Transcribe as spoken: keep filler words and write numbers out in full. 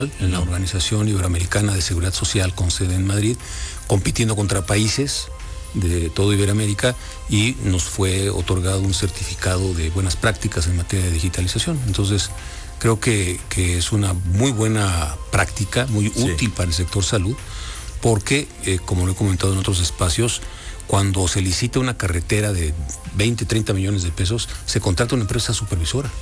en la Organización Iberoamericana de Seguridad Social con sede en Madrid, compitiendo contra países de toda Iberoamérica, y nos fue otorgado un certificado de buenas prácticas en materia de digitalización. Entonces, creo que, que es una muy buena práctica, muy sí. útil para el sector salud, porque, eh, como lo he comentado en otros espacios, cuando se licita una carretera de veinte, treinta millones de pesos, se contrata una empresa supervisora.